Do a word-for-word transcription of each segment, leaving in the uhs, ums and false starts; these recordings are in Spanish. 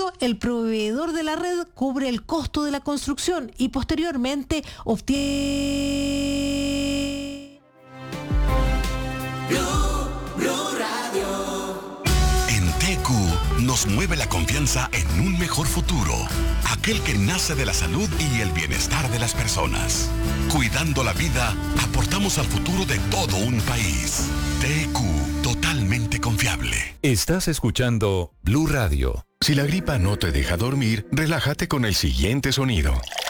esto, el proveedor de la red cubre el costo de la construcción y posteriormente obtiene... Blue, Blue Radio. En T Q nos mueve la confianza en un mejor futuro, aquel que nace de la salud y el bienestar de las personas. Cuidando la vida, aportamos al futuro de todo un país. T Q, totalmente confiable. Estás escuchando Blue Radio. Si la gripa no te deja dormir, relájate con el siguiente sonido.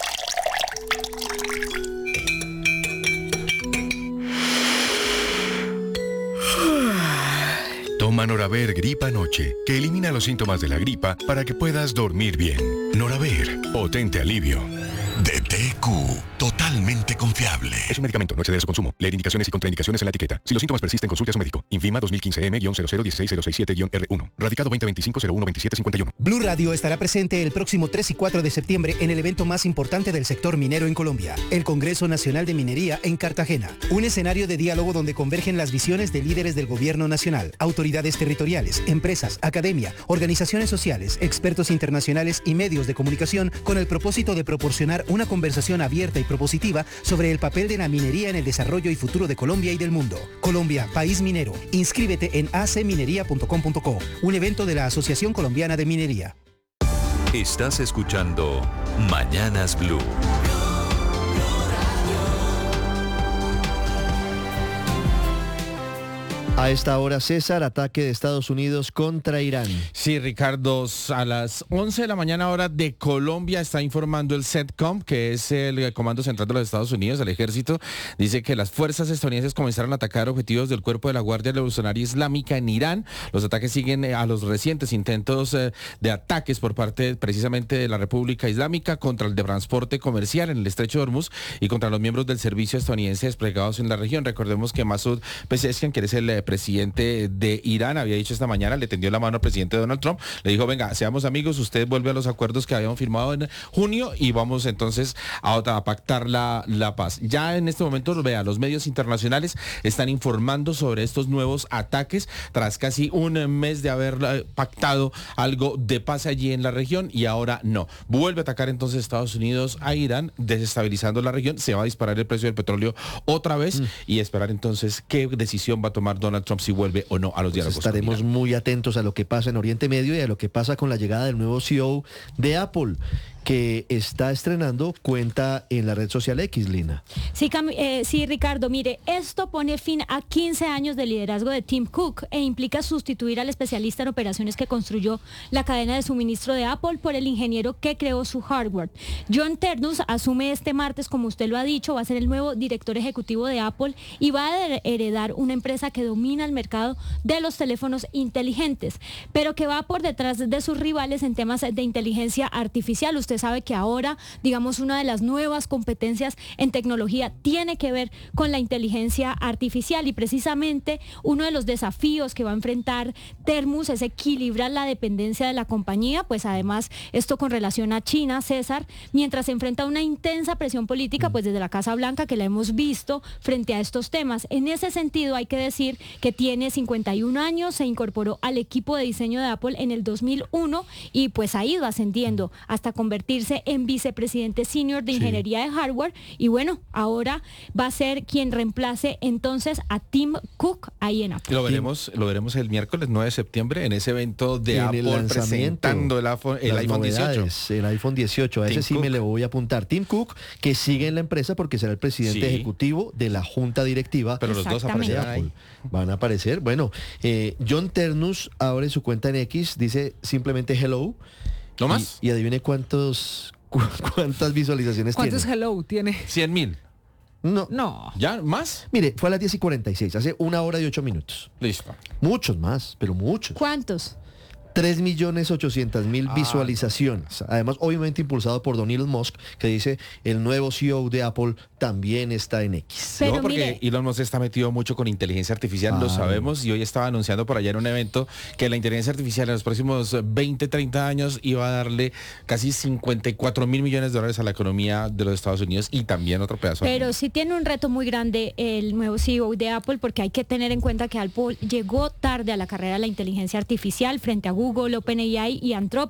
Toma Noraver Gripa Noche, que elimina los síntomas de la gripa para que puedas dormir bien. Noraver, potente alivio. De T Q, totalmente confiable. Es un medicamento, no excede de su consumo. Leer indicaciones y contraindicaciones en la etiqueta. Si los síntomas persisten, consulte a su médico. Infima dos mil quince M cero cero uno seis cero seis siete R uno. Radicado veinte veinticinco cero uno veintisiete cincuenta y uno. Blue Radio estará presente el próximo tres y cuatro de septiembre en el evento más importante del sector minero en Colombia, el Congreso Nacional de Minería en Cartagena. Un escenario de diálogo donde convergen las visiones de líderes del gobierno nacional, autoridades territoriales, empresas, academia, organizaciones sociales, expertos internacionales y medios de comunicación, con el propósito de proporcionar una conversación abierta y propositiva sobre el papel de la minería en el desarrollo y futuro de Colombia y del mundo. Colombia, país minero. Inscríbete en a c minería punto com punto co, un evento de la Asociación Colombiana de Minería. Estás escuchando Mañanas Blue. A esta hora, César, ataque de Estados Unidos contra Irán. Sí, Ricardo, a las once de la mañana hora de Colombia está informando el CENTCOM, que es el Comando Central de los Estados Unidos, el ejército. Dice que las fuerzas estadounidenses comenzaron a atacar objetivos del cuerpo de la Guardia Revolucionaria Islámica en Irán. Los ataques siguen a los recientes intentos eh, de ataques por parte precisamente de la República Islámica contra el de transporte comercial en el Estrecho de Hormuz y contra los miembros del servicio estadounidense desplegados en la región. Recordemos que Masoud Pezeshkian, que es el eh, presidente de Irán, había dicho esta mañana, le tendió la mano al presidente Donald Trump, le dijo, venga, seamos amigos, usted vuelve a los acuerdos que habíamos firmado en junio y vamos entonces a, a pactar la, la paz. Ya en este momento, vea, los medios internacionales están informando sobre estos nuevos ataques tras casi un mes de haber pactado algo de paz allí en la región y ahora no. Vuelve a atacar entonces Estados Unidos a Irán, desestabilizando la región, se va a disparar el precio del petróleo otra vez mm. y esperar entonces qué decisión va a tomar Donald Trump si vuelve o no a los diálogos. Pues estaremos muy atentos a lo que pasa en Oriente Medio y a lo que pasa con la llegada del nuevo C E O de Apple, que está estrenando cuenta en la red social X, Lina. Sí, Cam eh, sí, Ricardo, mire, esto pone fin a quince años de liderazgo de Tim Cook e implica sustituir al especialista en operaciones que construyó la cadena de suministro de Apple por el ingeniero que creó su hardware. John Ternus asume este martes, como usted lo ha dicho, va a ser el nuevo director ejecutivo de Apple y va a heredar una empresa que domina el mercado de los teléfonos inteligentes, pero que va por detrás de sus rivales en temas de inteligencia artificial. Usted sabe que ahora, digamos, una de las nuevas competencias en tecnología tiene que ver con la inteligencia artificial y precisamente uno de los desafíos que va a enfrentar Ternus es equilibrar la dependencia de la compañía, pues además esto con relación a China, César, mientras se enfrenta a una intensa presión política, pues desde la Casa Blanca, que la hemos visto frente a estos temas. En ese sentido hay que decir que tiene cincuenta y un años, se incorporó al equipo de diseño de Apple en el dos mil uno y pues ha ido ascendiendo hasta convertirse en vicepresidente senior de ingeniería sí. de hardware y bueno, ahora va a ser quien reemplace entonces a Tim Cook ahí en Apple. Lo veremos, lo veremos el miércoles nueve de septiembre en ese evento de en Apple presentando el iPhone, el iPhone dieciocho. El iPhone dieciocho, a ese Tim sí Cook. me le voy a apuntar. Tim Cook, que sigue en la empresa porque será el presidente sí. ejecutivo de la junta directiva. Pero los dos aparecerán ahí. Van a aparecer. Bueno, eh, John Ternus abre su cuenta en X, dice simplemente hello. ¿No más? Y, y adivine cuántos cu cuántas visualizaciones ¿Cuántos tiene. hello tiene? cien mil. No. No. ¿Ya? ¿Más? Mire, fue a las diez y cuarenta y seis, hace una hora y ocho minutos. Listo. Muchos más, pero muchos. ¿Cuántos? tres millones ochocientos mil Ah, visualizaciones. Además, obviamente impulsado por Don Elon Musk, que dice el nuevo C E O de Apple también está en X. Pero no, porque mire, Elon Musk está metido mucho con inteligencia artificial, ah, lo sabemos, y hoy estaba anunciando por allá en un evento que la inteligencia artificial en los próximos veinte, treinta años iba a darle casi cincuenta y cuatro mil millones de dólares a la economía de los Estados Unidos y también otro pedazo. Pero sí tiene un reto muy grande el nuevo C E O de Apple, porque hay que tener en cuenta que Apple llegó tarde a la carrera de la inteligencia artificial frente a Google, OpenAI y Anthropic.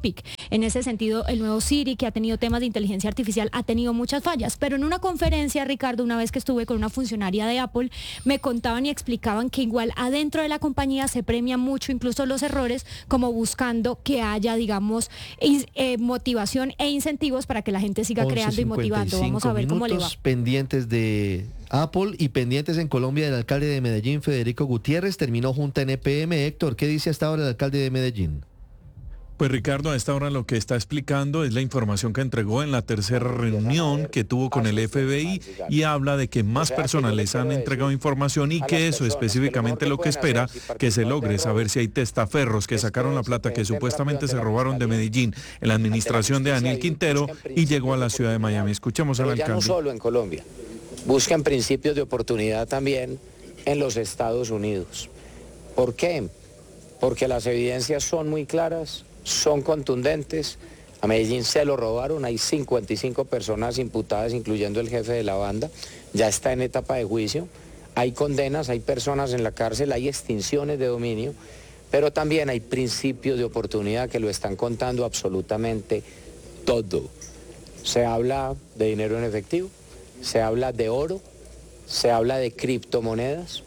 En ese sentido, el nuevo Siri, que ha tenido temas de inteligencia artificial, ha tenido muchas fallas. Pero en una conferencia, Ricardo, una vez que estuve con una funcionaria de Apple, me contaban y explicaban que igual adentro de la compañía se premia mucho incluso los errores, como buscando que haya, digamos, in, eh, motivación e incentivos para que la gente siga creando y motivando. Vamos a ver cómo le va. Pendientes de Apple y pendientes en Colombia del alcalde de Medellín, Federico Gutiérrez. Terminó junta en E P M. Héctor, ¿qué dice hasta ahora el alcalde de Medellín? Pues Ricardo, a esta hora lo que está explicando es la información que entregó en la tercera reunión que tuvo con el F B I y habla de que más personas les han entregado información y que eso específicamente lo que espera que se logre saber si hay testaferros que sacaron la plata que supuestamente se robaron de Medellín en la administración de Daniel Quintero y llegó a la ciudad de Miami. Escuchemos al alcalde. No solo en Colombia, buscan principios de oportunidad también en los Estados Unidos. ¿Por qué? Porque las evidencias son muy claras, son contundentes. A Medellín se lo robaron, hay cincuenta y cinco personas imputadas, incluyendo el jefe de la banda, ya está en etapa de juicio, hay condenas, hay personas en la cárcel, hay extinciones de dominio, pero también hay principios de oportunidad que lo están contando absolutamente todo. Se habla de dinero en efectivo, se habla de oro, se habla de criptomonedas,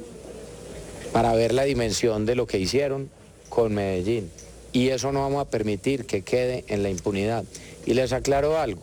para ver la dimensión de lo que hicieron con Medellín. Y eso no vamos a permitir que quede en la impunidad. Y les aclaro algo,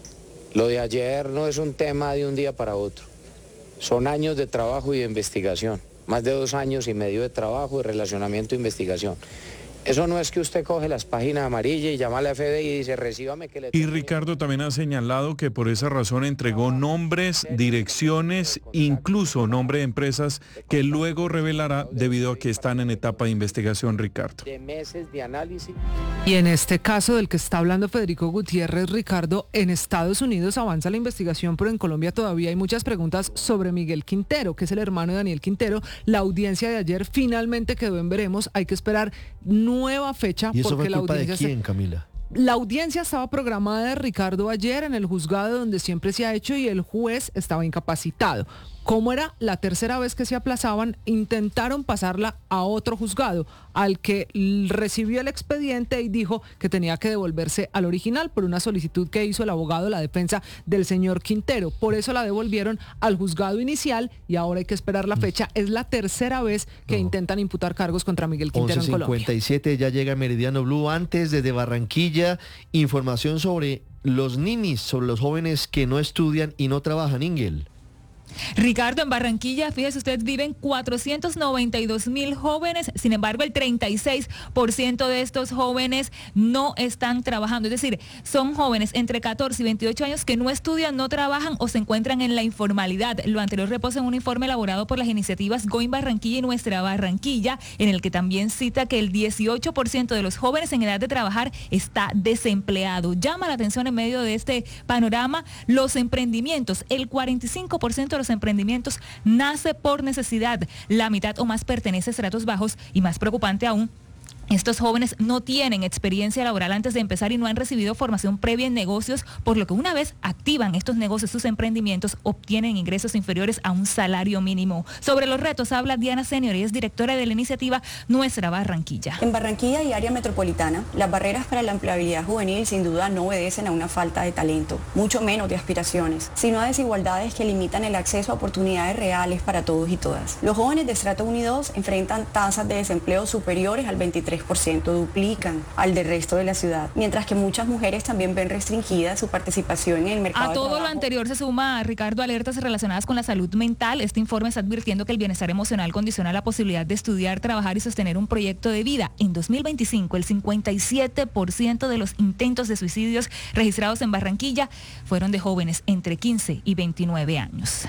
lo de ayer no es un tema de un día para otro, son años de trabajo y de investigación, más de dos años y medio de trabajo, de relacionamiento e investigación. Eso no es que usted coge las páginas amarillas y llama a la F B I y dice, recíbame que le... Y Ricardo también ha señalado que por esa razón entregó nombres, direcciones, incluso nombre de empresas que luego revelará debido a que están en etapa de investigación, Ricardo. De meses de análisis. Y en este caso del que está hablando Federico Gutiérrez, Ricardo, en Estados Unidos avanza la investigación, pero en Colombia todavía hay muchas preguntas sobre Miguel Quintero, que es el hermano de Daniel Quintero. La audiencia de ayer finalmente quedó en veremos, hay que esperar nueva fecha. ¿Y eso porque fue culpa la audiencia de quién, Camila? La audiencia estaba programada de Ricardo ayer en el juzgado donde siempre se ha hecho y el juez estaba incapacitado. Como era la tercera vez que se aplazaban, intentaron pasarla a otro juzgado, al que recibió el expediente y dijo que tenía que devolverse al original por una solicitud que hizo el abogado de la defensa del señor Quintero. Por eso la devolvieron al juzgado inicial y ahora hay que esperar la fecha. Es la tercera vez que no. intentan imputar cargos contra Miguel Quintero en Colombia. once cincuenta y siete ya llega Meridiano Blue. Antes, desde Barranquilla, información sobre los ninis, sobre los jóvenes que no estudian y no trabajan, Ingel. Ricardo, en Barranquilla, fíjese usted, viven cuatrocientos noventa y dos mil jóvenes, sin embargo el treinta y seis por ciento de estos jóvenes no están trabajando, es decir, son jóvenes entre catorce y veintiocho años que no estudian, no trabajan o se encuentran en la informalidad. Lo anterior reposa en un informe elaborado por las iniciativas Going Barranquilla y Nuestra Barranquilla, en el que también cita que el dieciocho por ciento de los jóvenes en edad de trabajar está desempleado. Llama la atención en medio de este panorama los emprendimientos, el cuarenta y cinco por ciento de los emprendimientos nace por necesidad, la mitad o más pertenece a estratos bajos y más preocupante aún, estos jóvenes no tienen experiencia laboral antes de empezar y no han recibido formación previa en negocios, por lo que una vez activan estos negocios, sus emprendimientos, obtienen ingresos inferiores a un salario mínimo. Sobre los retos habla Diana Senior, y es directora de la iniciativa Nuestra Barranquilla. En Barranquilla y área metropolitana, las barreras para la empleabilidad juvenil sin duda no obedecen a una falta de talento, mucho menos de aspiraciones, sino a desigualdades que limitan el acceso a oportunidades reales para todos y todas. Los jóvenes de estrato uno y dos enfrentan tasas de desempleo superiores al veintitrés por ciento, duplican al del resto de la ciudad, mientras que muchas mujeres también ven restringida su participación en el mercado de trabajo. A todo lo anterior se suma, Ricardo, alertas relacionadas con la salud mental. Este informe está advirtiendo que el bienestar emocional condiciona la posibilidad de estudiar, trabajar y sostener un proyecto de vida. En dos mil veinticinco, el cincuenta y siete por ciento de los intentos de suicidios registrados en Barranquilla fueron de jóvenes entre quince y veintinueve años.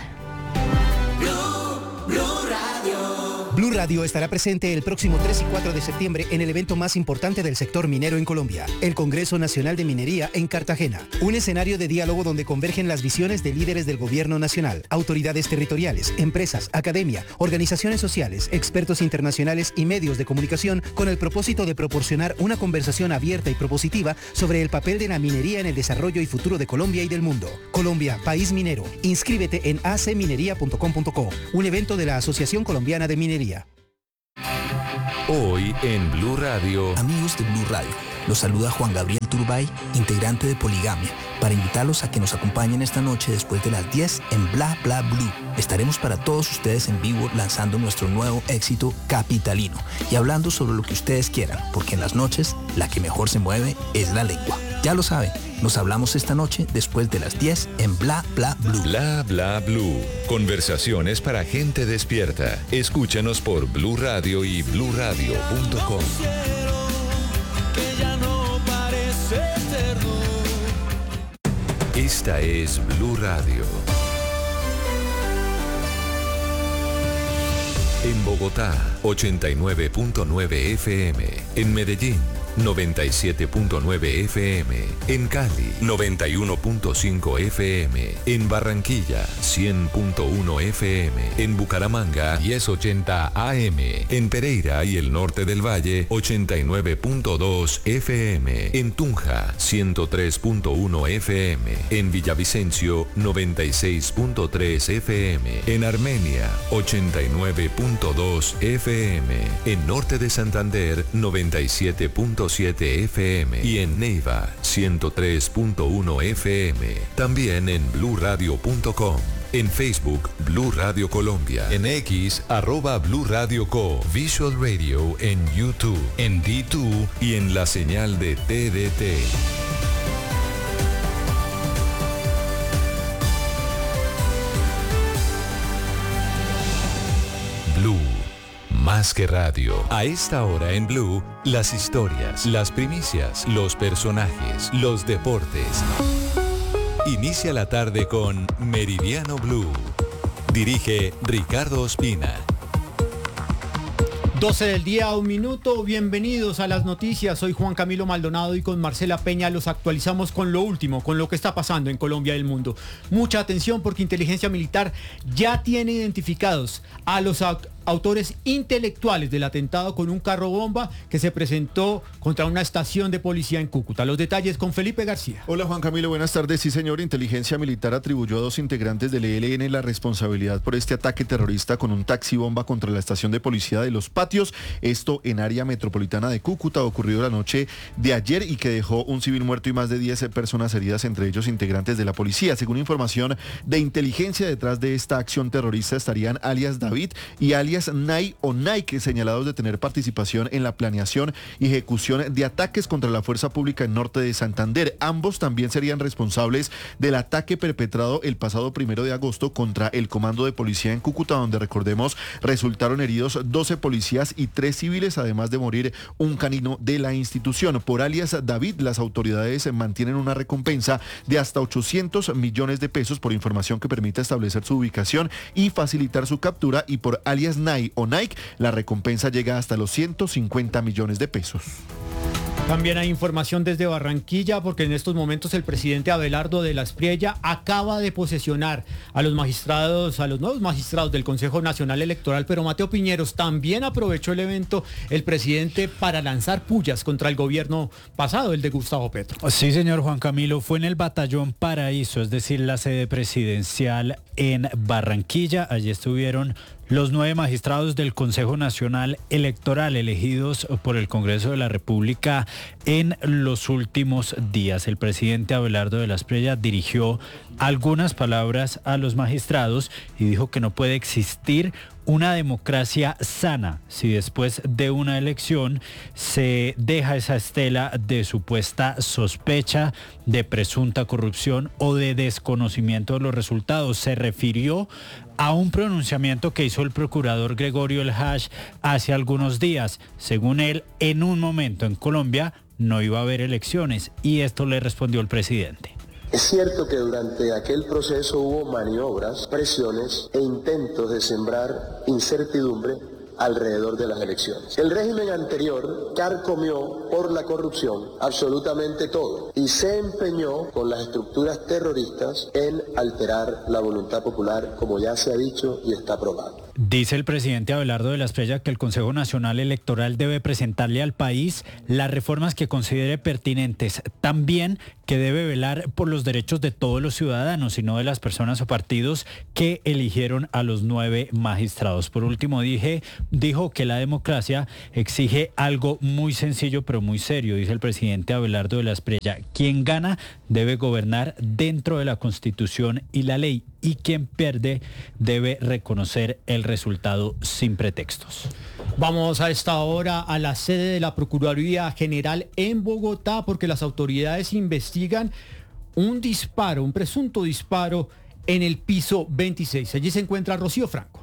Blue, Blue Radio. Blue Radio estará presente el próximo tres y cuatro de septiembre en el evento más importante del sector minero en Colombia, el Congreso Nacional de Minería en Cartagena. Un escenario de diálogo donde convergen las visiones de líderes del gobierno nacional, autoridades territoriales, empresas, academia, organizaciones sociales, expertos internacionales y medios de comunicación, con el propósito de proporcionar una conversación abierta y propositiva sobre el papel de la minería en el desarrollo y futuro de Colombia y del mundo. Colombia, país minero. Inscríbete en a c minería punto com punto co, un evento de la Asociación Colombiana de Minería. Hoy en Blue Radio. Amigos de Blue Radio, los saluda Juan Gabriel Iturbay, integrante de Poligamia, para invitarlos a que nos acompañen esta noche después de las diez en Bla Bla Blue. Estaremos para todos ustedes en vivo lanzando nuestro nuevo éxito Capitalino y hablando sobre lo que ustedes quieran, porque en las noches la que mejor se mueve es la lengua. Ya lo saben, nos hablamos esta noche después de las diez en Bla Bla Blue. Bla Bla Blue. Conversaciones para gente despierta. Escúchanos por Blue Radio y blue radio punto com. Esta es Blue Radio. En Bogotá, ochenta y nueve punto nueve F M. En Medellín, noventa y siete punto nueve F M. En Cali, noventa y uno punto cinco F M. En Barranquilla, cien punto uno F M. En Bucaramanga, diez ochenta A M. En Pereira y el norte del Valle, ochenta y nueve punto dos F M. En Tunja, ciento tres punto uno F M. En Villavicencio, noventa y seis punto tres F M. En Armenia, ochenta y nueve punto dos F M. En norte de Santander, noventa y siete punto siete F M. Y en Neiva, ciento tres punto uno F M. También en blue radio punto com. En Facebook, Blue Radio Colombia. En X, arroba Blue Radio Co. Visual Radio en YouTube, en D dos y en la señal de T D T. Blue, más que radio. A esta hora en Blue, las historias, las primicias, los personajes, los deportes. Inicia la tarde con Meridiano Blue. Dirige Ricardo Ospina. doce del día, un minuto. Bienvenidos a las noticias. Soy Juan Camilo Maldonado y con Marcela Peña los actualizamos con lo último, con lo que está pasando en Colombia y el mundo. Mucha atención porque Inteligencia Militar ya tiene identificados a los autores intelectuales del atentado con un carro bomba que se presentó contra una estación de policía en Cúcuta. Los detalles con Felipe García. Hola Juan Camilo, buenas tardes. Sí señor, Inteligencia Militar atribuyó a dos integrantes del E L N la responsabilidad por este ataque terrorista con un taxi bomba contra la estación de policía de Los Patios, esto en área metropolitana de Cúcuta, ocurrido la noche de ayer y que dejó un civil muerto y más de diez personas heridas, entre ellos integrantes de la policía. Según información de inteligencia, detrás de esta acción terrorista estarían alias David y alias Nay o Nike, señalados de tener participación en la planeación y ejecución de ataques contra la fuerza pública en norte de Santander. Ambos también serían responsables del ataque perpetrado el pasado primero de agosto contra el comando de policía en Cúcuta, donde, recordemos, resultaron heridos doce policías y tres civiles, además de morir un canino de la institución. Por alias David, las autoridades mantienen una recompensa de hasta ochocientos millones de pesos por información que permita establecer su ubicación y facilitar su captura, y por alias Nay o Nike, la recompensa llega hasta los ciento cincuenta millones de pesos. También hay información desde Barranquilla porque en estos momentos el presidente Abelardo de la Espriella acaba de posesionar a los magistrados, a los nuevos magistrados del Consejo Nacional Electoral, pero Mateo Piñeros también aprovechó el evento, el presidente, para lanzar pullas contra el gobierno pasado, el de Gustavo Petro. Sí, señor Juan Camilo, fue en el Batallón Paraíso, es decir, la sede presidencial en Barranquilla. Allí estuvieron los nueve magistrados del Consejo Nacional Electoral elegidos por el Congreso de la República en los últimos días. El presidente Abelardo de la Espriella dirigió algunas palabras a los magistrados y dijo que no puede existir una democracia sana si después de una elección se deja esa estela de supuesta sospecha, de presunta corrupción o de desconocimiento de los resultados. Se refirió a un pronunciamiento que hizo el procurador Gregorio El Hash hace algunos días. Según él, en un momento en Colombia no iba a haber elecciones, y esto le respondió el presidente. Es cierto que durante aquel proceso hubo maniobras, presiones e intentos de sembrar incertidumbre alrededor de las elecciones. El régimen anterior carcomió por la corrupción absolutamente todo y se empeñó con las estructuras terroristas en alterar la voluntad popular, como ya se ha dicho y está probado. Dice el presidente Abelardo de la Espriella que el Consejo Nacional Electoral debe presentarle al país las reformas que considere pertinentes. También que debe velar por los derechos de todos los ciudadanos y no de las personas o partidos que eligieron a los nueve magistrados. Por último, dije, dijo que la democracia exige algo muy sencillo pero muy serio, dice el presidente Abelardo de la Espriella. Quien gana debe gobernar dentro de la Constitución y la ley, y quien pierde debe reconocer el resultado sin pretextos. Vamos a esta hora a la sede de la Procuraduría General en Bogotá porque las autoridades investigan un disparo, un presunto disparo en el piso veintiséis. Allí se encuentra Rocío Franco.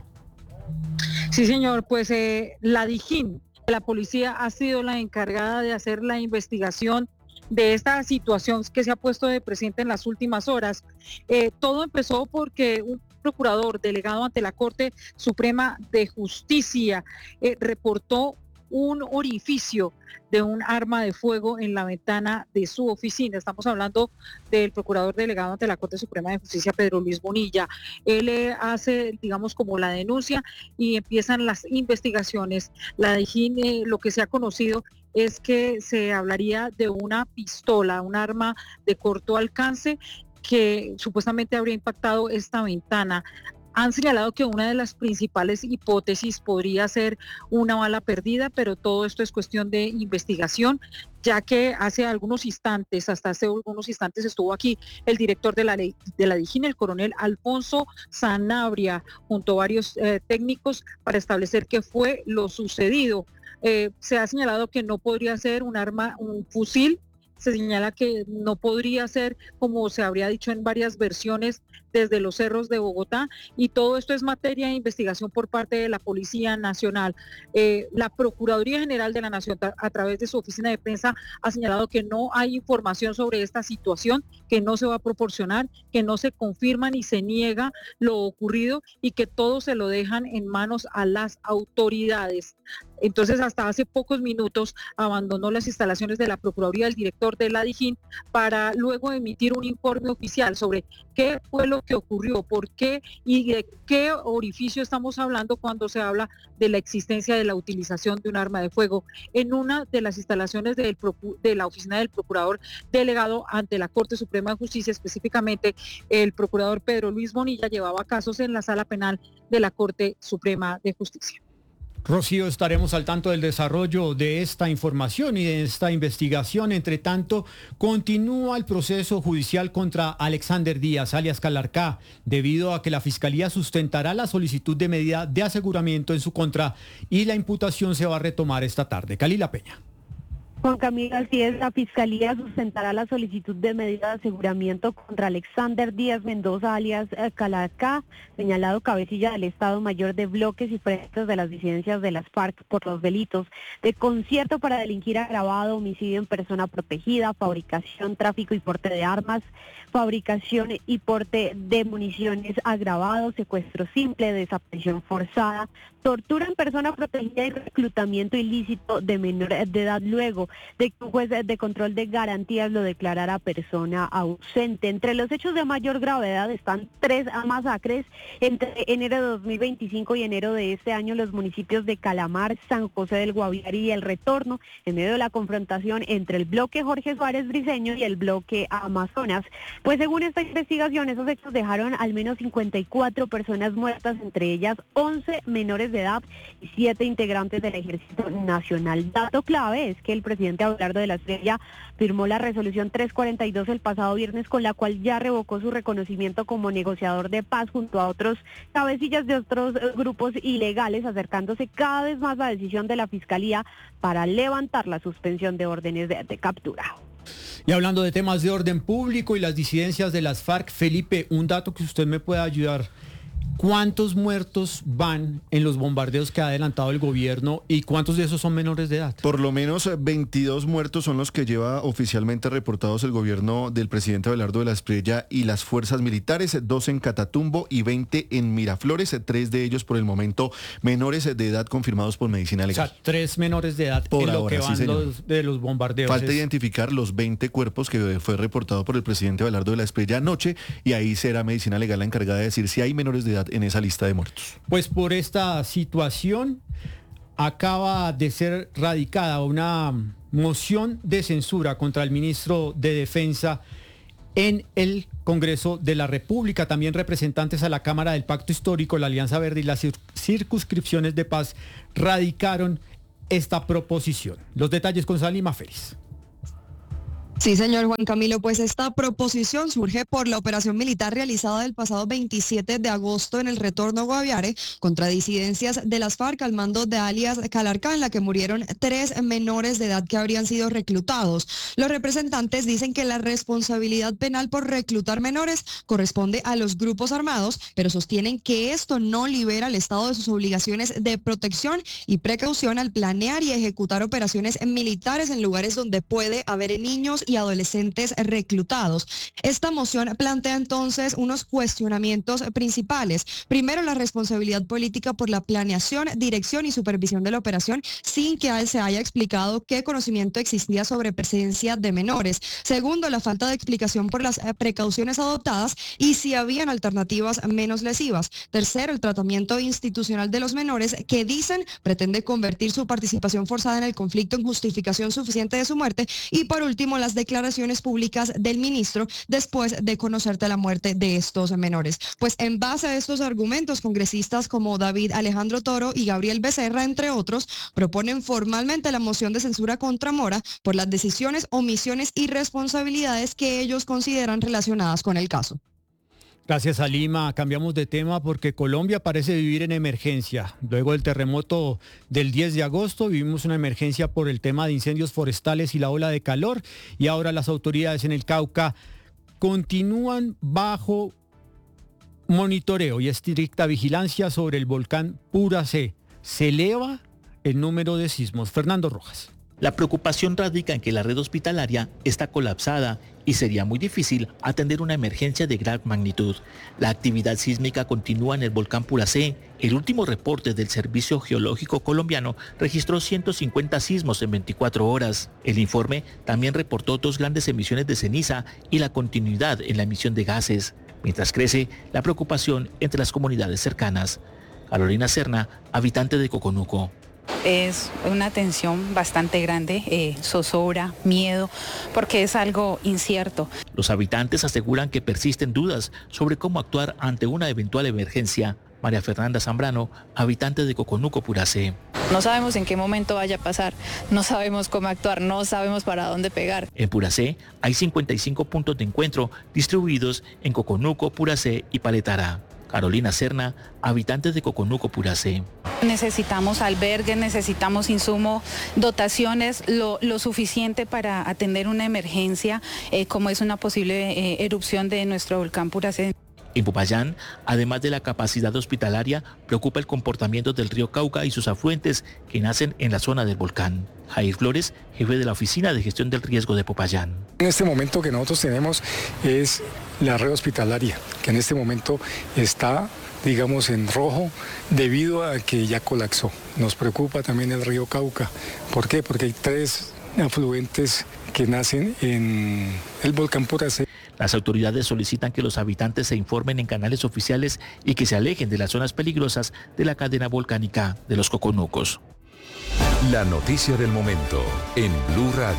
Sí, señor, pues eh, la Dijín, la policía, ha sido la encargada de hacer la investigación de esta situación que se ha puesto de presente en las últimas horas. Eh, todo empezó porque un procurador delegado ante la Corte Suprema de Justicia eh, reportó un orificio de un arma de fuego en la ventana de su oficina. Estamos hablando del procurador delegado ante la Corte Suprema de Justicia, Pedro Luis Bonilla. Él eh, hace, digamos, como la denuncia y empiezan las investigaciones. La Dijín, eh, lo que se ha conocido es que se hablaría de una pistola, un arma de corto alcance que supuestamente habría impactado esta ventana. Han señalado que una de las principales hipótesis podría ser una bala perdida, pero todo esto es cuestión de investigación, ya que hace algunos instantes, hasta hace algunos instantes estuvo aquí el director de la, ley, de la Dijín, el coronel Alfonso Sanabria, junto a varios eh, técnicos para establecer qué fue lo sucedido. Eh, se ha señalado que no podría ser un arma, un fusil. Se señala que no podría ser, como se habría dicho en varias versiones, desde los cerros de Bogotá, y todo esto es materia de investigación por parte de la Policía Nacional. Eh, la Procuraduría General de la Nación, a través de su oficina de prensa, ha señalado que no hay información sobre esta situación, que no se va a proporcionar, que no se confirma ni se niega lo ocurrido y que todo se lo dejan en manos a las autoridades. Entonces, hasta hace pocos minutos abandonó las instalaciones de la Procuraduría el director de la Dijín para luego emitir un informe oficial sobre qué fue lo que ocurrió, por qué y de qué orificio estamos hablando cuando se habla de la existencia de la utilización de un arma de fuego en una de las instalaciones del, de la oficina del procurador delegado ante la Corte Suprema de Justicia. Específicamente, el procurador Pedro Luis Bonilla llevaba casos en la Sala Penal de la Corte Suprema de Justicia. Rocío, estaremos al tanto del desarrollo de esta información y de esta investigación. Entre tanto, continúa el proceso judicial contra Alexander Díaz, alias Calarcá, debido a que la Fiscalía sustentará la solicitud de medida de aseguramiento en su contra y la imputación se va a retomar esta tarde. Calila Peña. Juan Camilo, así es, la Fiscalía sustentará la solicitud de medida de aseguramiento contra Alexander Díaz Mendoza, alias Calarcá, señalado cabecilla del Estado Mayor de bloques y frentes de las disidencias de las FARC por los delitos de concierto para delinquir agravado, homicidio en persona protegida, fabricación, tráfico y porte de armas, fabricación y porte de municiones agravado, secuestro simple, desaparición forzada, tortura en persona protegida y reclutamiento ilícito de menor de edad luego de que un juez de control de garantías lo declarara persona ausente. Entre los hechos de mayor gravedad están tres masacres entre enero de dos mil veinticinco y enero de este año en los municipios de Calamar, San José del Guaviare y El Retorno, en medio de la confrontación entre el bloque Jorge Suárez Briceño y el bloque Amazonas. Pues según esta investigación, esos hechos dejaron al menos cincuenta y cuatro personas muertas, entre ellas once menores de edad y siete integrantes del Ejército Nacional. Dato clave es que el presidente Abelardo de la Espriella firmó la resolución trescientos cuarenta y dos el pasado viernes, con la cual ya revocó su reconocimiento como negociador de paz junto a otros cabecillas de otros grupos ilegales, acercándose cada vez más a la decisión de la Fiscalía para levantar la suspensión de órdenes de, de captura. Y hablando de temas de orden público y las disidencias de las FARC, Felipe, un dato que usted me pueda ayudar. ¿Cuántos muertos van en los bombardeos que ha adelantado el gobierno y cuántos de esos son menores de edad? Por lo menos veintidós muertos son los que lleva oficialmente reportados el gobierno del presidente Abelardo de la Espriella y las fuerzas militares, dos en Catatumbo y veinte en Miraflores, tres de ellos por el momento menores de edad confirmados por medicina legal. O sea, tres menores de edad por en lo ahora, que van sí, los, de los bombardeos. Falta es... identificar los veinte cuerpos que fue reportado por el presidente Abelardo de la Espriella anoche y ahí será medicina legal la encargada de decir si hay menores de edad en esa lista de muertos. Pues por esta situación acaba de ser radicada una moción de censura contra el ministro de Defensa en el Congreso de la República. También representantes a la Cámara del Pacto Histórico, la Alianza Verde y las cir- circunscripciones de paz radicaron esta proposición. Los detalles con Salima Félix. Sí, señor Juan Camilo, pues esta proposición surge por la operación militar realizada el pasado veintisiete de agosto en el retorno Guaviare contra disidencias de las FARC al mando de alias Calarcá, en la que murieron tres menores de edad que habrían sido reclutados. Los representantes dicen que la responsabilidad penal por reclutar menores corresponde a los grupos armados, pero sostienen que esto no libera al Estado de sus obligaciones de protección y precaución al planear y ejecutar operaciones militares en lugares donde puede haber niños y adolescentes reclutados. Esta moción plantea entonces unos cuestionamientos principales. Primero, la responsabilidad política por la planeación, dirección y supervisión de la operación sin que se haya explicado qué conocimiento existía sobre presencia de menores. Segundo, la falta de explicación por las precauciones adoptadas y si habían alternativas menos lesivas. Tercero, el tratamiento institucional de los menores que dicen pretende convertir su participación forzada en el conflicto en justificación suficiente de su muerte. Y por último, las declaraciones públicas del ministro después de conocerse la muerte de estos menores. Pues en base a estos argumentos, congresistas como David Alejandro Toro y Gabriel Becerra, entre otros, proponen formalmente la moción de censura contra Mora por las decisiones, omisiones y responsabilidades que ellos consideran relacionadas con el caso. Gracias, Salima. Cambiamos de tema porque Colombia parece vivir en emergencia. Luego del terremoto del diez de agosto vivimos una emergencia por el tema de incendios forestales y la ola de calor, y ahora las autoridades en el Cauca continúan bajo monitoreo y estricta vigilancia sobre el volcán Puracé. Se eleva el número de sismos. Fernando Rojas. La preocupación radica en que la red hospitalaria está colapsada y sería muy difícil atender una emergencia de gran magnitud. La actividad sísmica continúa en el volcán Puracé. El último reporte del Servicio Geológico Colombiano registró ciento cincuenta sismos en veinticuatro horas. El informe también reportó dos grandes emisiones de ceniza y la continuidad en la emisión de gases, mientras crece la preocupación entre las comunidades cercanas. Carolina Serna, habitante de Coconuco. Es una tensión bastante grande, eh, zozobra, miedo, porque es algo incierto. Los habitantes aseguran que persisten dudas sobre cómo actuar ante una eventual emergencia. María Fernanda Zambrano, habitante de Coconuco, Puracé. No sabemos en qué momento vaya a pasar, no sabemos cómo actuar, no sabemos para dónde pegar. En Puracé hay cincuenta y cinco puntos de encuentro distribuidos en Coconuco, Puracé y Paletara. Carolina Serna, habitante de Coconuco, Puracé. Necesitamos albergues, necesitamos insumos, dotaciones, lo, lo suficiente para atender una emergencia, eh, como es una posible eh, erupción de nuestro volcán Puracé. En Popayán, además de la capacidad hospitalaria, preocupa el comportamiento del río Cauca y sus afluentes que nacen en la zona del volcán. Jair Flores, jefe de la Oficina de Gestión del Riesgo de Popayán. En este momento que nosotros tenemos es la red hospitalaria, que en este momento está, digamos, en rojo debido a que ya colapsó. Nos preocupa también el río Cauca. ¿Por qué? Porque hay tres afluentes que nacen en el volcán Puracé. Las autoridades solicitan que los habitantes se informen en canales oficiales y que se alejen de las zonas peligrosas de la cadena volcánica de los Coconucos. La noticia del momento en Blue Radio.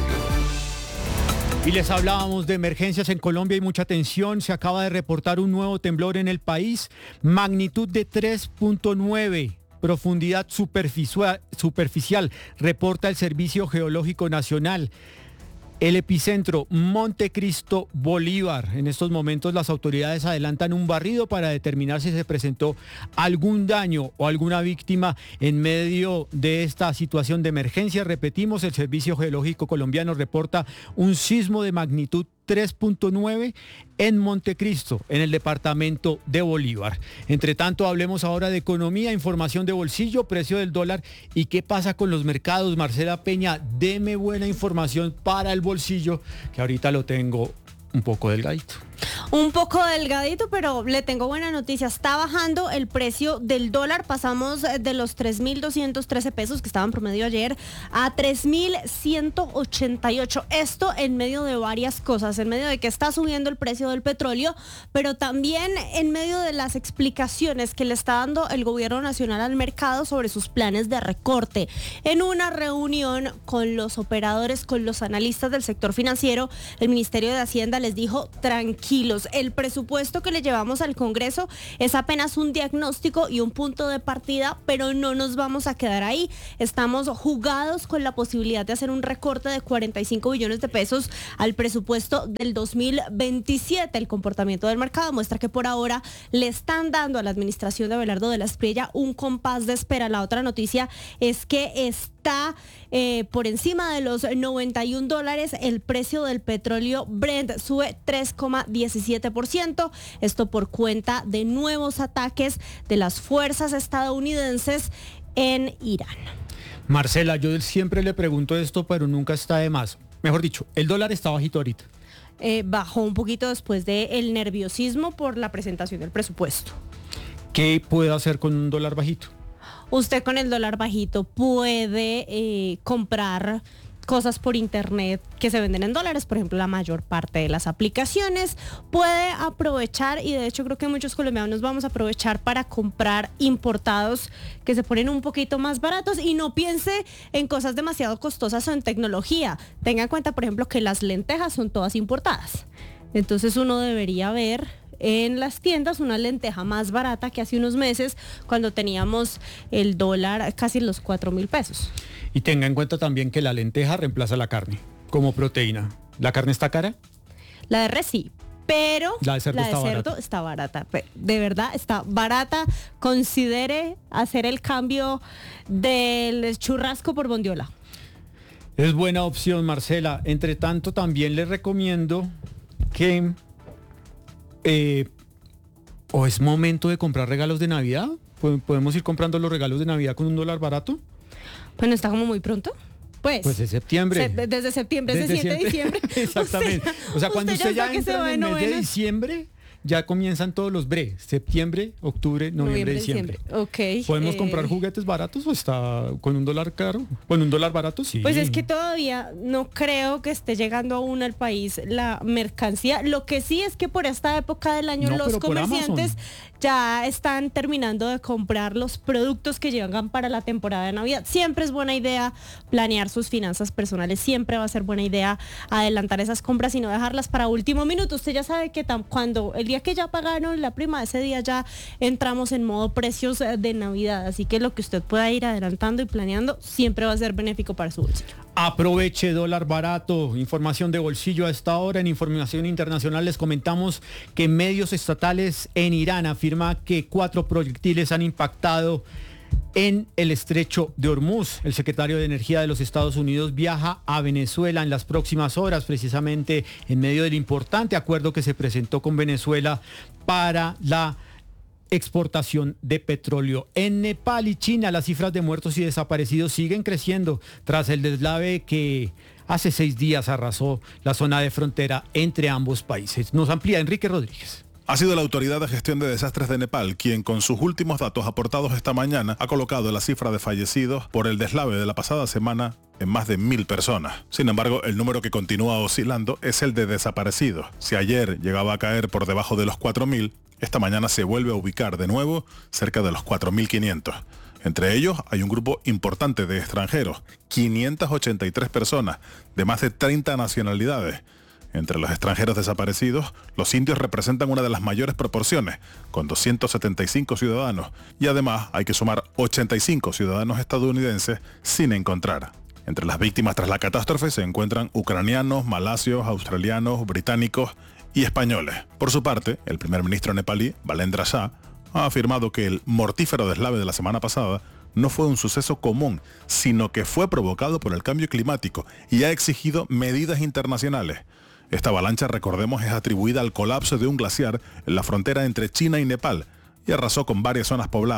Y les hablábamos de emergencias en Colombia y mucha tensión. Se acaba de reportar un nuevo temblor en el país, magnitud de tres punto nueve. Profundidad superficial, superficial, reporta el Servicio Geológico Nacional. El epicentro, Montecristo, Bolívar. En estos momentos las autoridades adelantan un barrido para determinar si se presentó algún daño o alguna víctima en medio de esta situación de emergencia. Repetimos, el Servicio Geológico Colombiano reporta un sismo de magnitud tres punto nueve en Montecristo, en el departamento de Bolívar. Entre tanto, hablemos ahora de economía, información de bolsillo, precio del dólar y qué pasa con los mercados. Marcela Peña, deme buena información para el bolsillo, que ahorita lo tengo un poco delgadito. Un poco delgadito, pero le tengo buena noticia. Está bajando el precio del dólar. Pasamos de los tres mil doscientos trece pesos que estaban promedio ayer a tres mil ciento ochenta y ocho. Esto en medio de varias cosas, en medio de que está subiendo el precio del petróleo, pero también en medio de las explicaciones que le está dando el gobierno nacional al mercado sobre sus planes de recorte. En una reunión con los operadores, con los analistas del sector financiero, el Ministerio de Hacienda les dijo: tranquilos, el presupuesto que le llevamos al Congreso es apenas un diagnóstico y un punto de partida, pero no nos vamos a quedar ahí. Estamos jugados con la posibilidad de hacer un recorte de cuarenta y cinco billones de pesos al presupuesto del dos mil veintisiete. El comportamiento del mercado muestra que por ahora le están dando a la administración de Abelardo de la Espriella un compás de espera. La otra noticia es que está eh, por encima de los noventa y un dólares. El precio del petróleo Brent sube tres coma diecisiete por ciento. Esto por cuenta de nuevos ataques de las fuerzas estadounidenses en Irán. Marcela, yo siempre le pregunto esto, pero nunca está de más. Mejor dicho, el dólar está bajito ahorita. Eh, bajó un poquito después del nerviosismo por la presentación del presupuesto. ¿Qué puede hacer con un dólar bajito? Usted con el dólar bajito puede eh, comprar cosas por internet que se venden en dólares, por ejemplo, la mayor parte de las aplicaciones. Puede aprovechar, y de hecho creo que muchos colombianos vamos a aprovechar para comprar importados que se ponen un poquito más baratos, y no piense en cosas demasiado costosas o en tecnología. Tenga en cuenta, por ejemplo, que las lentejas son todas importadas. Entonces uno debería ver en las tiendas una lenteja más barata que hace unos meses, cuando teníamos el dólar casi los cuatro mil pesos. Y tenga en cuenta también que la lenteja reemplaza la carne como proteína. ¿La carne está cara? La de res sí, pero la de cerdo, la de está, cerdo barata. está barata. De verdad está barata. Considere hacer el cambio del churrasco por bondiola. Es buena opción, Marcela. Entre tanto, también les recomiendo que eh, o es momento de comprar regalos de Navidad. ¿Podemos ir comprando los regalos de Navidad con un dólar barato? Bueno, está como muy pronto. Pues, pues es septiembre. Se, desde septiembre, desde, desde siete de diciembre. Exactamente. Usted, o sea, cuando usted, usted ya, ya entra en el mes de diciembre, ya comienzan todos los bre. Septiembre, octubre, noviembre, noviembre diciembre. diciembre. Okay. ¿Podemos eh... comprar juguetes baratos o está con un dólar caro? ¿Con un dólar barato? Sí. Pues es que todavía no creo que esté llegando aún al país la mercancía. Lo que sí es que por esta época del año no, los comerciantes ya están terminando de comprar los productos que llegan para la temporada de Navidad. Siempre es buena idea planear sus finanzas personales, siempre va a ser buena idea adelantar esas compras y no dejarlas para último minuto. Usted ya sabe que tam- cuando el día que ya pagaron la prima, ese día ya entramos en modo precios de Navidad, así que lo que usted pueda ir adelantando y planeando siempre va a ser benéfico para su bolsillo. Aproveche dólar barato. Información de bolsillo a esta hora. En información internacional les comentamos que medios estatales en Irán afirma que cuatro proyectiles han impactado en el estrecho de Hormuz. El secretario de Energía de los Estados Unidos viaja a Venezuela en las próximas horas, precisamente en medio del importante acuerdo que se presentó con Venezuela para la exportación de petróleo. En Nepal y China las cifras de muertos y desaparecidos siguen creciendo tras el deslave que hace seis días arrasó la zona de frontera entre ambos países. Nos amplía Enrique Rodríguez. Ha sido la Autoridad de Gestión de Desastres de Nepal quien, con sus últimos datos aportados esta mañana, ha colocado la cifra de fallecidos por el deslave de la pasada semana en más de mil personas. Sin embargo, el número que continúa oscilando es el de desaparecidos. Si ayer llegaba a caer por debajo de los cuatro mil, esta mañana se vuelve a ubicar de nuevo cerca de los cuatro mil quinientos. Entre ellos hay un grupo importante de extranjeros, quinientas ochenta y tres personas de más de treinta nacionalidades. Entre los extranjeros desaparecidos, los indios representan una de las mayores proporciones, con doscientos setenta y cinco ciudadanos, y además hay que sumar ochenta y cinco ciudadanos estadounidenses sin encontrar. Entre las víctimas tras la catástrofe se encuentran ucranianos, malasios, australianos, británicos y españoles. Por su parte, el primer ministro nepalí, Balendra Shah, ha afirmado que el mortífero deslave de la semana pasada no fue un suceso común, sino que fue provocado por el cambio climático y ha exigido medidas internacionales. Esta avalancha, recordemos, es atribuida al colapso de un glaciar en la frontera entre China y Nepal y arrasó con varias zonas pobladas.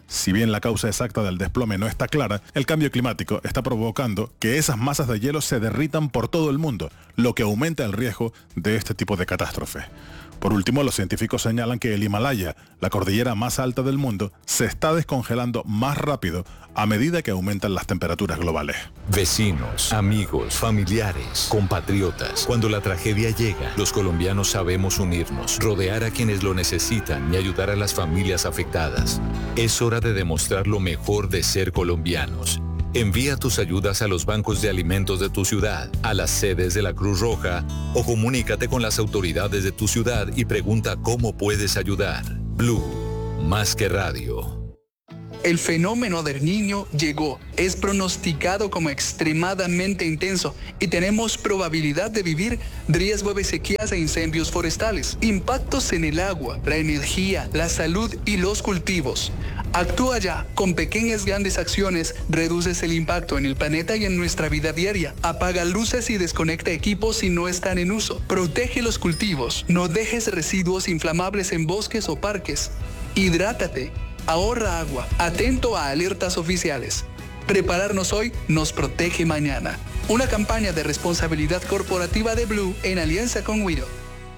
Si bien la causa exacta del desplome no está clara, el cambio climático está provocando que esas masas de hielo se derritan por todo el mundo, lo que aumenta el riesgo de este tipo de catástrofe. Por último, los científicos señalan que el Himalaya, la cordillera más alta del mundo, se está descongelando más rápido a medida que aumentan las temperaturas globales. Vecinos, amigos, familiares, compatriotas. Cuando la tragedia llega, los colombianos sabemos unirnos, rodear a quienes lo necesitan y ayudar a las familias afectadas. Es hora de demostrar lo mejor de ser colombianos. Envía tus ayudas a los bancos de alimentos de tu ciudad, a las sedes de la Cruz Roja o comunícate con las autoridades de tu ciudad y pregunta cómo puedes ayudar. Blue, más que radio. El fenómeno del Niño llegó, es pronosticado como extremadamente intenso y tenemos probabilidad de vivir riesgo de sequías e incendios forestales, impactos en el agua, la energía, la salud y los cultivos. Actúa ya, con pequeñas grandes acciones reduces el impacto en el planeta y en nuestra vida diaria. Apaga luces y desconecta equipos si no están en uso. Protege los cultivos, no dejes residuos inflamables en bosques o parques. Hidrátate. Ahorra agua, atento a alertas oficiales. Prepararnos hoy nos protege mañana. Una campaña de responsabilidad corporativa de Blue en alianza con Wido.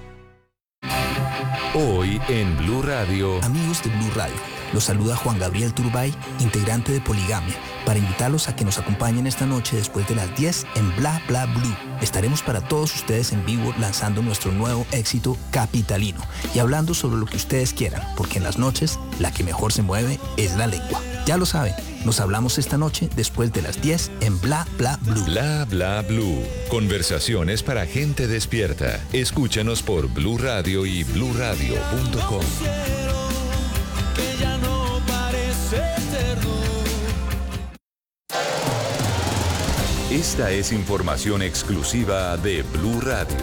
Hoy en Blue Radio. Amigos de Blue Radio, los saluda Juan Gabriel Turbay, integrante de Poligamia, para invitarlos a que nos acompañen esta noche después de las diez en Bla Bla Blue. Estaremos para todos ustedes en vivo lanzando nuestro nuevo éxito Capitalino y hablando sobre lo que ustedes quieran, porque en las noches la que mejor se mueve es la lengua. Ya lo saben, nos hablamos esta noche después de las diez en Bla Bla Blue. Bla Bla Blue. Conversaciones para gente despierta. Escúchanos por Blue Radio y blue radio punto com. Esta es información exclusiva de Blue Radio.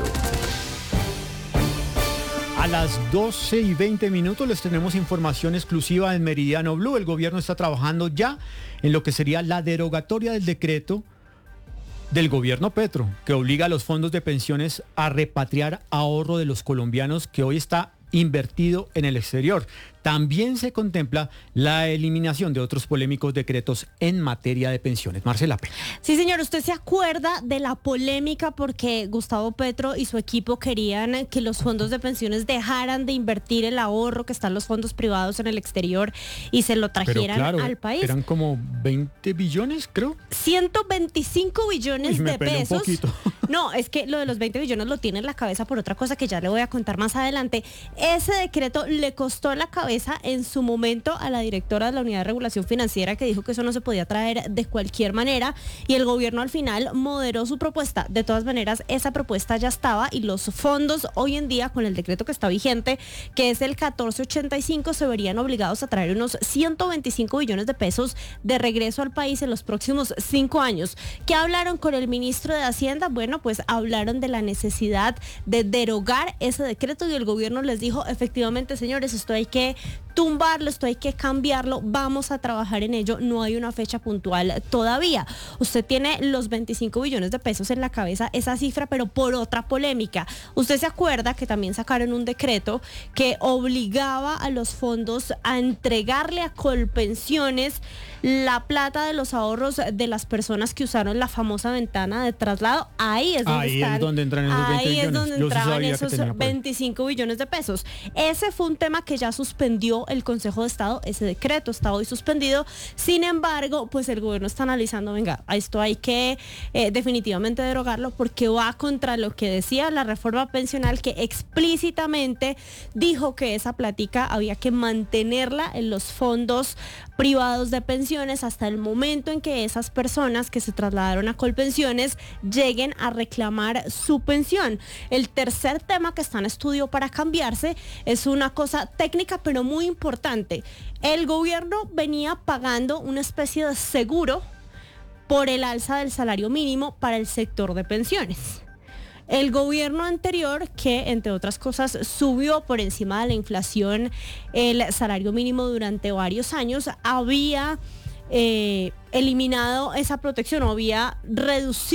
A las doce y veinte minutos les tenemos información exclusiva en Meridiano Blue. El gobierno está trabajando ya en lo que sería la derogatoria del decreto del gobierno Petro, que obliga a los fondos de pensiones a repatriar ahorro de los colombianos que hoy está invertido en el exterior. También se contempla la eliminación de otros polémicos decretos en materia de pensiones. Marcela Peña. Sí, señor, ¿usted se acuerda de la polémica porque Gustavo Petro y su equipo querían que los fondos de pensiones dejaran de invertir el ahorro que están los fondos privados en el exterior y se lo trajeran Pero claro, al país? Eran como veinte billones, creo. ciento veinticinco billones Uy, me de peleé un pesos. poquito. No, es que lo de los veinte billones lo tiene en la cabeza por otra cosa que ya le voy a contar más adelante. Ese decreto le costó la cabeza en su momento a la directora de la Unidad de Regulación Financiera, que dijo que eso no se podía traer de cualquier manera, y el gobierno al final moderó su propuesta. De todas maneras, esa propuesta ya estaba y los fondos hoy en día, con el decreto que está vigente, que es el catorce ochenta y cinco, se verían obligados a traer unos ciento veinticinco billones de pesos de regreso al país en los próximos cinco años. ¿Qué hablaron con el ministro de Hacienda? Bueno, pues hablaron de la necesidad de derogar ese decreto y el gobierno les dijo, efectivamente, señores, esto hay que tumbarlo, esto hay que cambiarlo, vamos a trabajar en ello, no hay una fecha puntual todavía. Usted tiene los veinticinco billones de pesos en la cabeza, esa cifra, pero por otra polémica. Usted se acuerda que también sacaron un decreto que obligaba a los fondos a entregarle a Colpensiones la plata de los ahorros de las personas que usaron la famosa ventana de traslado. Ahí es donde ahí están, es donde entran esos veinte ahí billones. es donde Yo sí entraban sabía que esos tenía por ahí. veinticinco billones de pesos. Ese fue un tema que ya suspendió el Consejo de Estado, ese decreto está hoy suspendido. Sin embargo, pues el gobierno está analizando, venga, a esto hay que eh, definitivamente derogarlo porque va contra lo que decía la reforma pensional, que explícitamente dijo que esa plática había que mantenerla en los fondos privados de pensiones hasta el momento en que esas personas que se trasladaron a Colpensiones lleguen a reclamar su pensión. El tercer tema que está en estudio para cambiarse es una cosa técnica pero muy importante. El gobierno venía pagando una especie de seguro por el alza del salario mínimo para el sector de pensiones. El gobierno anterior, que entre otras cosas subió por encima de la inflación el salario mínimo durante varios años, había eh, eliminado esa protección o había reducido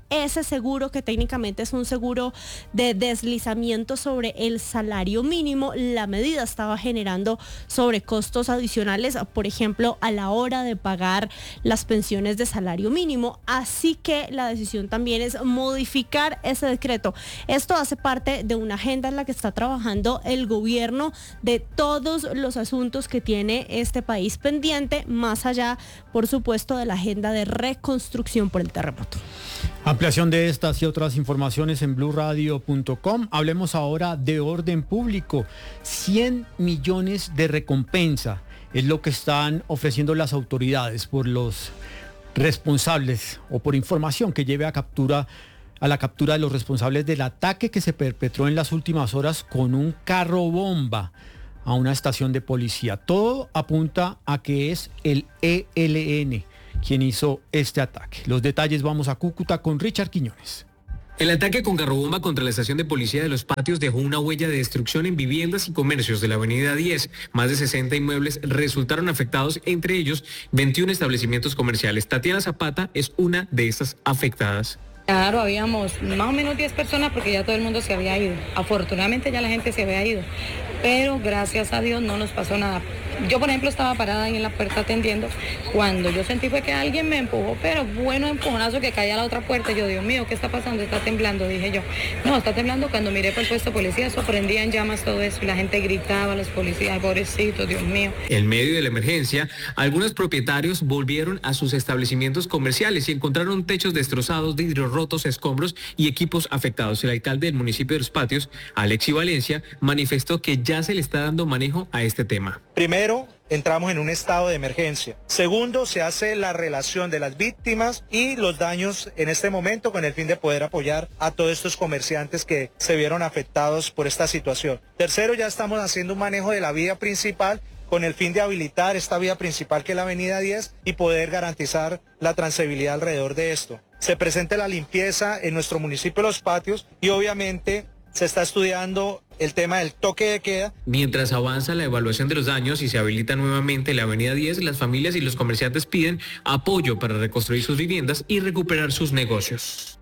ese seguro, que técnicamente es un seguro de deslizamiento sobre el salario mínimo, la medida estaba generando sobrecostos adicionales, por ejemplo, a la hora de pagar las pensiones de salario mínimo. Así que la decisión también es modificar ese decreto. Esto hace parte de una agenda en la que está trabajando el gobierno, de todos los asuntos que tiene este país pendiente, más allá, por supuesto, de la agenda de reconstrucción por el terremoto. Ampliación de estas y otras informaciones en blue radio punto com. Hablemos ahora de orden público. cien millones de recompensa es lo que están ofreciendo las autoridades por los responsables o por información que lleve a captura a la captura de los responsables del ataque que se perpetró en las últimas horas con un carro bomba a una estación de policía. Todo apunta a que es el E L N quien hizo este ataque. Los detalles, vamos a Cúcuta con Richard Quiñones. El ataque con carrobomba contra la estación de policía de Los Patios dejó una huella de destrucción en viviendas y comercios de la avenida diez. Más de sesenta inmuebles resultaron afectados, entre ellos veintiún establecimientos comerciales. Tatiana Zapata es una de estas afectadas. Claro, habíamos más o menos diez personas porque ya todo el mundo se había ido. Afortunadamente ya la gente se había ido, pero gracias a Dios no nos pasó nada. Yo, por ejemplo, estaba parada ahí en la puerta atendiendo. Cuando yo sentí fue que alguien me empujó, pero bueno empujonazo que caía a la otra puerta. Yo, Dios mío, ¿qué está pasando? Está temblando, dije yo. No, está temblando. Cuando miré por el puesto de policía, eso prendía en llamas todo eso y la gente gritaba, los policías, pobrecitos, Dios mío. En medio de la emergencia, algunos propietarios volvieron a sus establecimientos comerciales y encontraron techos destrozados, vidrios rotos, escombros y equipos afectados. El alcalde del municipio de Los Patios, Alexi Valencia, manifestó que ya se le está dando manejo a este tema. Primero, entramos en un estado de emergencia. Segundo, se hace la relación de las víctimas y los daños en este momento con el fin de poder apoyar a todos estos comerciantes que se vieron afectados por esta situación. Tercero, ya estamos haciendo un manejo de la vía principal con el fin de habilitar esta vía principal que es la avenida diez y poder garantizar la transitabilidad alrededor de esto. Se presenta la limpieza en nuestro municipio de Los Patios y obviamente se está estudiando el tema del toque de queda. Mientras avanza la evaluación de los daños y se habilita nuevamente la avenida diez, las familias y los comerciantes piden apoyo para reconstruir sus viviendas y recuperar sus negocios.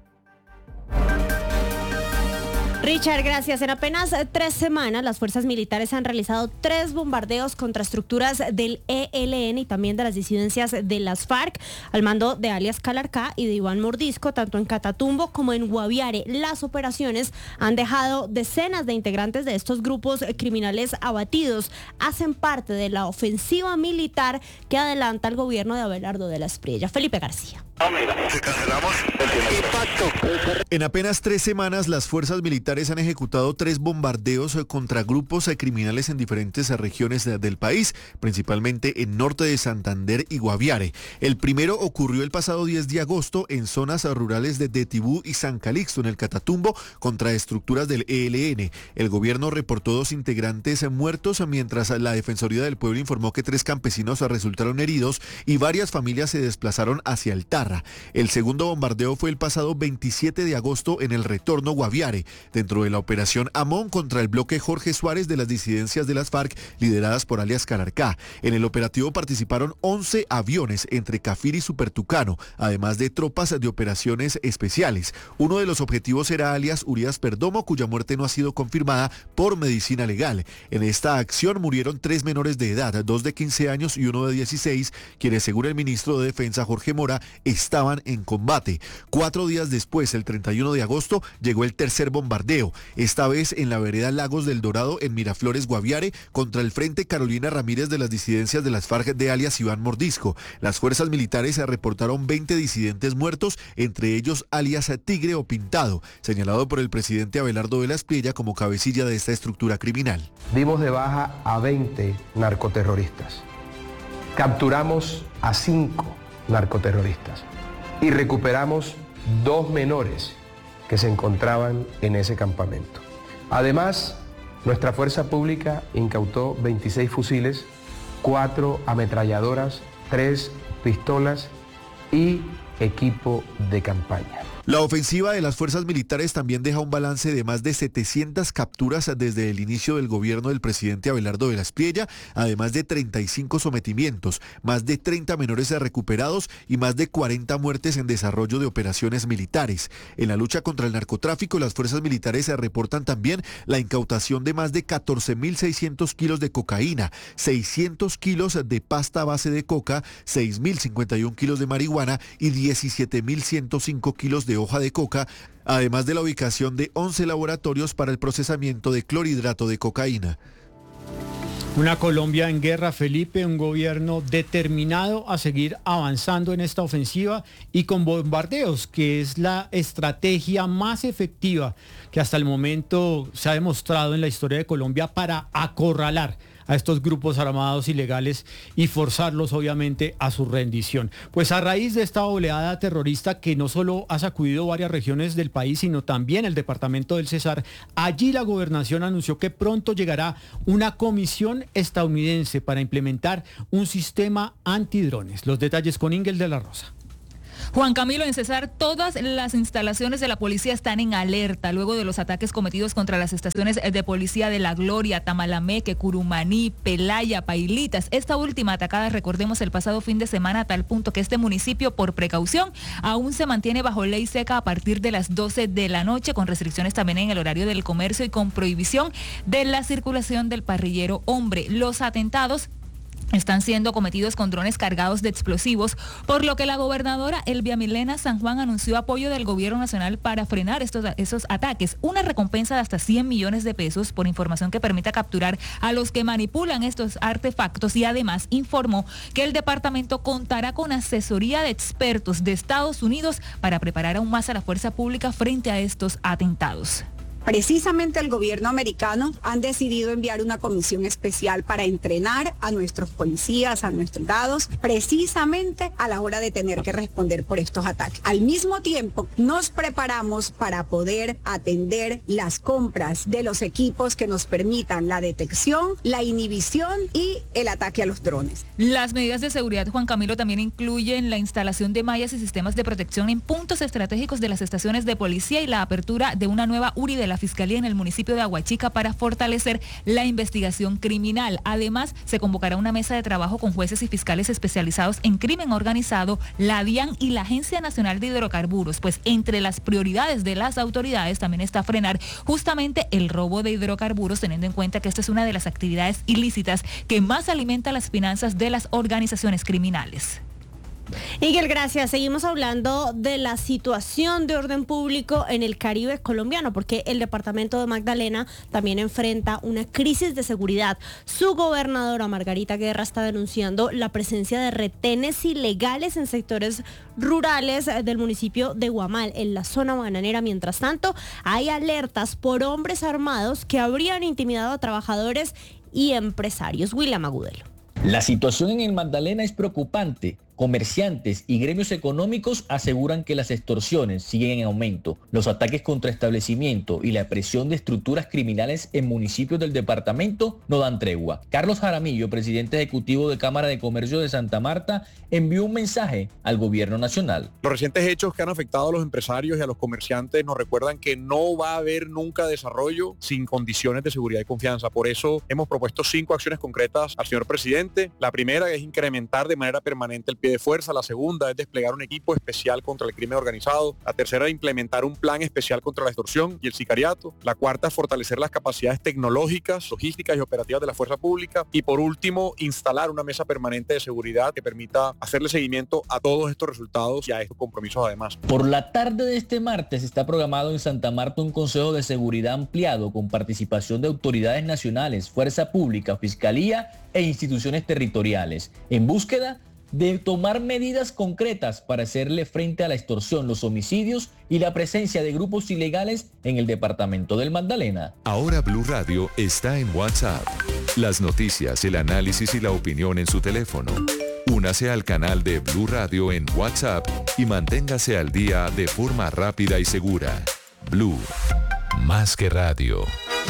Richard, gracias. En apenas tres semanas, las fuerzas militares han realizado tres bombardeos contra estructuras del E L N y también de las disidencias de las FARC, al mando de alias Calarcá y de Iván Mordisco, tanto en Catatumbo como en Guaviare. Las operaciones han dejado decenas de integrantes de estos grupos criminales abatidos. Hacen parte de la ofensiva militar que adelanta el gobierno de Abelardo de la Espriella. Felipe García. En apenas tres semanas, las fuerzas militares han ejecutado tres bombardeos contra grupos criminales en diferentes regiones del país, principalmente en norte de Santander y Guaviare. El primero ocurrió el pasado diez de agosto en zonas rurales de Detibú y San Calixto, en el Catatumbo, contra estructuras del E L N. El gobierno reportó dos integrantes muertos, mientras la Defensoría del Pueblo informó que tres campesinos resultaron heridos y varias familias se desplazaron hacia el Tarra. El segundo bombardeo fue el pasado veintisiete de agosto en el Retorno Guaviare, dentro de la operación Amón contra el bloque Jorge Suárez de las disidencias de las FARC lideradas por alias Calarcá. En el operativo participaron once aviones entre Cafir y Supertucano, además de tropas de operaciones especiales. Uno de los objetivos era alias Urias Perdomo, cuya muerte no ha sido confirmada por medicina legal. En esta acción murieron tres menores de edad, dos de quince años y uno de dieciséis, quienes, según el ministro de Defensa Jorge Mora, estaban en combate. Cuatro días después, el treinta y uno de agosto, llegó el tercer bombardeo, esta vez en la vereda Lagos del Dorado, en Miraflores, Guaviare, contra el Frente Carolina Ramírez de las disidencias de las FARC de alias Iván Mordisco. Las fuerzas militares reportaron veinte disidentes muertos, entre ellos alias Tigre o Pintado, señalado por el presidente Abelardo de la Espriella como cabecilla de esta estructura criminal. Dimos de baja a veinte narcoterroristas. Capturamos a cinco narcoterroristas y recuperamos dos menores que se encontraban en ese campamento. Además, nuestra fuerza pública incautó veintiséis fusiles, cuatro ametralladoras, tres pistolas y equipo de campaña. La ofensiva de las fuerzas militares también deja un balance de más de setecientas capturas desde el inicio del gobierno del presidente Abelardo de la Espriella, además de treinta y cinco sometimientos, más de treinta menores recuperados y más de cuarenta muertes en desarrollo de operaciones militares. En la lucha contra el narcotráfico, las fuerzas militares se reportan también la incautación de más de catorce mil seiscientos kilos de cocaína, seiscientos kilos de pasta a base de coca, seis mil cincuenta y uno kilos de marihuana y diecisiete mil ciento cinco kilos de de hoja de coca, además de la ubicación de once laboratorios para el procesamiento de clorhidrato de cocaína. Una Colombia en guerra, Felipe, un gobierno determinado a seguir avanzando en esta ofensiva y con bombardeos, que es la estrategia más efectiva que hasta el momento se ha demostrado en la historia de Colombia para acorralar a estos grupos armados ilegales y forzarlos obviamente a su rendición. Pues a raíz de esta oleada terrorista que no solo ha sacudido varias regiones del país, sino también el departamento del Cesar, allí la gobernación anunció que pronto llegará una comisión estadounidense para implementar un sistema antidrones. Los detalles con Ingel de la Rosa. Juan Camilo, en Cesar, todas las instalaciones de la policía están en alerta luego de los ataques cometidos contra las estaciones de policía de La Gloria, Tamalameque, Curumaní, Pelaya, Pailitas. Esta última atacada, recordemos, el pasado fin de semana, a tal punto que este municipio, por precaución, aún se mantiene bajo ley seca a partir de las doce de la noche, con restricciones también en el horario del comercio y con prohibición de la circulación del parrillero hombre. Los atentados están siendo cometidos con drones cargados de explosivos, por lo que la gobernadora Elvia Milena San Juan anunció apoyo del gobierno nacional para frenar estos, esos ataques. Una recompensa de hasta cien millones de pesos por información que permita capturar a los que manipulan estos artefactos, y además informó que el departamento contará con asesoría de expertos de Estados Unidos para preparar aún más a la fuerza pública frente a estos atentados. Precisamente el gobierno americano han decidido enviar una comisión especial para entrenar a nuestros policías, a nuestros soldados, precisamente a la hora de tener que responder por estos ataques. Al mismo tiempo, nos preparamos para poder atender las compras de los equipos que nos permitan la detección, la inhibición y el ataque a los drones. Las medidas de seguridad, Juan Camilo, también incluyen la instalación de mallas y sistemas de protección en puntos estratégicos de las estaciones de policía y la apertura de una nueva U R I de la Fiscalía en el municipio de Aguachica para fortalecer la investigación criminal. Además, se convocará una mesa de trabajo con jueces y fiscales especializados en crimen organizado, la DIAN y la Agencia Nacional de Hidrocarburos, pues entre las prioridades de las autoridades también está frenar justamente el robo de hidrocarburos, teniendo en cuenta que esta es una de las actividades ilícitas que más alimenta las finanzas de las organizaciones criminales. Miguel, gracias. Seguimos hablando de la situación de orden público en el Caribe colombiano, porque el departamento de Magdalena también enfrenta una crisis de seguridad. Su gobernadora Margarita Guerra está denunciando la presencia de retenes ilegales en sectores rurales del municipio de Guamal, en la zona bananera. Mientras tanto, hay alertas por hombres armados que habrían intimidado a trabajadores y empresarios. William Agudelo. La situación en el Magdalena es preocupante. Comerciantes y gremios económicos aseguran que las extorsiones siguen en aumento. Los ataques contra establecimientos y la presión de estructuras criminales en municipios del departamento no dan tregua. Carlos Jaramillo, presidente ejecutivo de Cámara de Comercio de Santa Marta, envió un mensaje al gobierno nacional. Los recientes hechos que han afectado a los empresarios y a los comerciantes nos recuerdan que no va a haber nunca desarrollo sin condiciones de seguridad y confianza. Por eso hemos propuesto cinco acciones concretas al señor presidente. La primera es incrementar de manera permanente el pie de fuerza. La segunda es desplegar un equipo especial contra el crimen organizado. La tercera es implementar un plan especial contra la extorsión y el sicariato. La cuarta es fortalecer las capacidades tecnológicas, logísticas y operativas de la fuerza pública. Y por último, instalar una mesa permanente de seguridad que permita hacerle seguimiento a todos estos resultados y a estos compromisos además. Por la tarde de este martes está programado en Santa Marta un consejo de seguridad ampliado con participación de autoridades nacionales, fuerza pública, fiscalía e instituciones territoriales, en búsqueda de tomar medidas concretas para hacerle frente a la extorsión, los homicidios y la presencia de grupos ilegales en el departamento del Magdalena. Ahora Blue Radio está en WhatsApp. Las noticias, el análisis y la opinión en su teléfono. Únase al canal de Blue Radio en WhatsApp y manténgase al día de forma rápida y segura. Blue, más que radio.